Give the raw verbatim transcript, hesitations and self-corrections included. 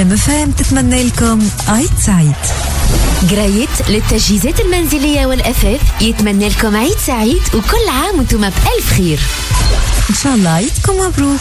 جيم اف ام تتمنى لكم عيد سعيد. جرايت للتجهيزات المنزلية والأثاث يتمنى لكم عيد سعيد وكل عام وانتم بألف خير. إن شاء الله عيدكم مبروك.